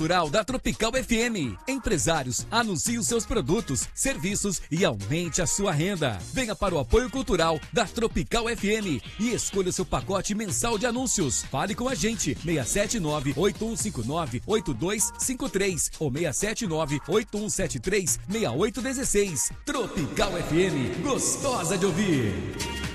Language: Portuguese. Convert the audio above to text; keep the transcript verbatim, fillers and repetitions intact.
Cultural da Tropical F M. Empresários, anuncie os seus produtos, serviços e aumente a sua renda. Venha para o apoio cultural da Tropical F M e escolha o seu pacote mensal de anúncios. Fale com a gente, seis sete nove, oito um cinco nove, oito dois cinco três ou seis sete nove, oito um sete três, seis oito um seis. Tropical F M, gostosa de ouvir.